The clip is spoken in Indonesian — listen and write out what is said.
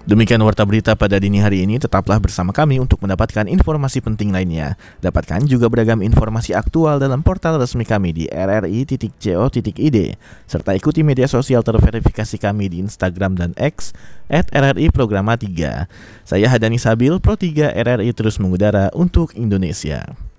Demikian warta berita pada dini hari ini, tetaplah bersama kami untuk mendapatkan informasi penting lainnya. Dapatkan juga beragam informasi aktual dalam portal resmi kami di rri.co.id, serta ikuti media sosial terverifikasi kami di Instagram dan X @RRI Programa 3. Saya Hadani Sabil, Pro 3 RRI terus mengudara untuk Indonesia.